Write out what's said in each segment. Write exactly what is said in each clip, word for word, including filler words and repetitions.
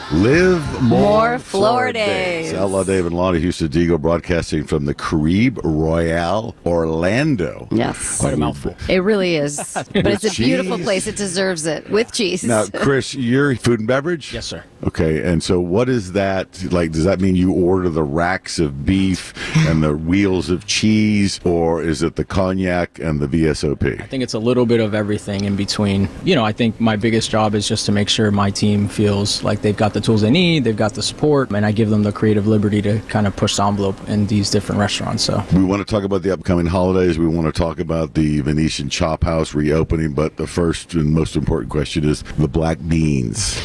Live more, More Floridays. Outlaw Dave and Lonnie Houston Digo broadcasting from the Caribe Royale, Orlando. Yes. Quite a mouthful. It really is. But it's a beautiful cheese. place. It deserves it. With cheese. Now, Chris, you're food and beverage? Yes, sir. Okay, and so what is that like? Does that mean you order the racks of beef and the wheels of cheese, or is it the cognac and the V S O P? I think it's a little bit of everything in between. You know, I think my biggest job is just to make sure my team feels like they've got the tools they need, they've got the support, and I give them the creative liberty to kind of push the envelope in these different restaurants. So We want to talk about the upcoming holidays. We want to talk about the Venetian Chop House reopening, but the first and most important question is the black beans.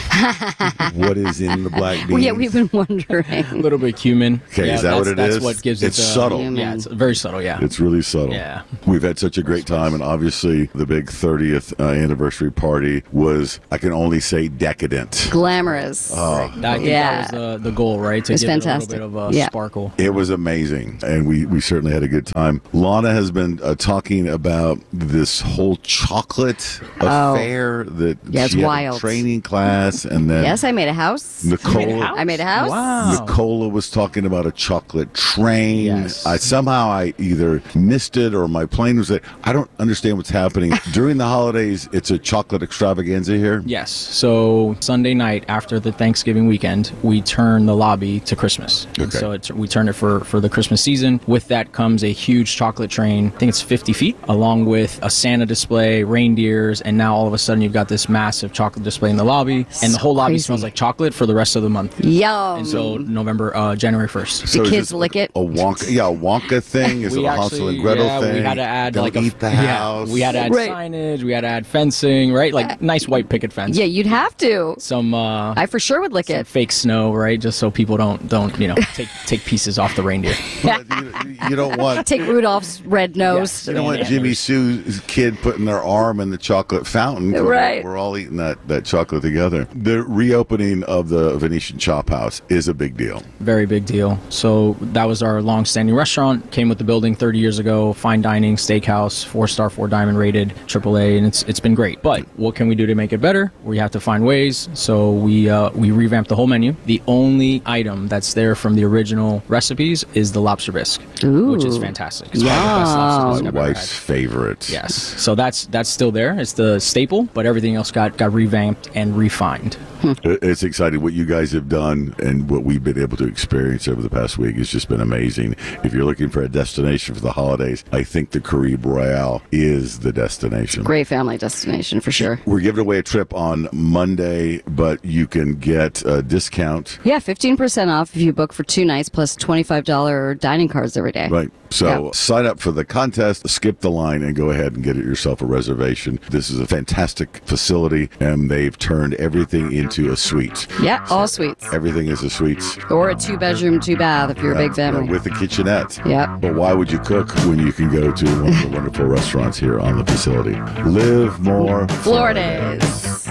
What is in the black beans? Well, yeah, we've been wondering. a little bit cumin. Okay, yeah, is that that's, what it that's is? what gives It's it. subtle. Cumin. Yeah, it's very subtle. Yeah. It's really subtle. Yeah. We've had such a great time, and obviously the big thirtieth uh, anniversary party was, I can only say, decadent. Glamorous. Oh, I think Yeah. that was the, the goal, right? To It's give fantastic. it a little bit of a Yeah. sparkle. It was amazing, and we, we certainly had a good time. Lana has been uh, talking about this whole chocolate Oh. affair that Yeah, it's she had a wild. training class, and then Yes, I made a house. Nicola, I made a house. Wow. Nicola was talking about a chocolate train. Yes. I somehow I either missed it or my plane was there. I don't understand what's happening during the holidays. It's a chocolate extravaganza here. Yes. So Sunday night after the Thanksgiving weekend, we turn the lobby to Christmas. And Okay. So it's, we turn it for, for the Christmas season. With that comes a huge chocolate train. I think it's fifty feet, along with a Santa display, reindeers, and now all of a sudden you've got this massive chocolate display in the lobby, and the whole lobby crazy. smells like chocolate for the rest of the month. Yum. Until November, uh, January first. So is kids this lick it? A Wonka, yeah, a Wonka thing. Is it a Hansel and Gretel yeah, thing? we had to add Don't like a eat the yeah, house. we had to add Right. signage, we had to add fencing, right? Like nice white picket fence. Yeah, you'd have to. Some uh, I for sure would lick some it. fake snow, right? Just so people don't don't you know take take pieces off the reindeer. But you, you don't want. Take Rudolph's red nose. You don't want Yeah. Jimmy Sue's kid putting their arm in the chocolate fountain. 'cause Right. We're all eating that, that chocolate together. The reopening of the Venetian Chop House is a big deal. Very big deal. So that was our long-standing restaurant. Came with the building thirty years ago. Fine dining, steakhouse, four-star, four-diamond rated, triple A, and it's it's been great. But what can we do to make it better? We have to find ways. So we uh, we revamped the whole menu. The only item that's there from the original recipes is the lobster bisque, which is Ooh. fantastic. It's probably the best lobster bisque My I've ever wife's had. favorite. Yes. So that's that's still there. It's the staple, but everything else got got revamped and refined. It- It's exciting what you guys have done and what we've been able to experience over the past week has just been amazing. If you're looking for a destination for the holidays, I think the Caribe Royale is the destination. Great family destination for sure. We're giving away a trip on Monday, but you can get a discount. Yeah, fifteen percent off if you book for two nights plus twenty-five dollars dining cards every day. Right. So Yeah. sign up for the contest, skip the line, and go ahead and get it yourself a reservation. This is a fantastic facility, and they've turned everything into a suite. Yeah, all suites. Everything is a suite. Or a two bedroom, two bath if you're a big Uh, family. with a kitchenette. Yeah. But why would you cook when you can go to one of the wonderful restaurants here on the facility? Live more Floridays.